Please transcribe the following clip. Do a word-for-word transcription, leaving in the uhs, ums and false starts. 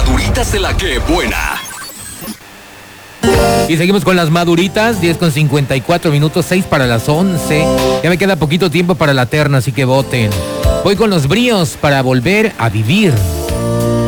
maduritas de la que buena. Y seguimos con las maduritas, diez con cincuenta y cuatro minutos, seis para las once. Ya me queda poquito tiempo para la terna, así que voten. Voy con los bríos para volver a vivir.